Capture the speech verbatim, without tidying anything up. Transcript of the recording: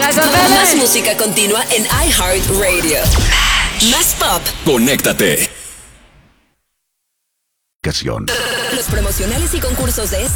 Más música continua en iHeartRadio. Más pop. Conéctate. Los promocionales y concursos de esta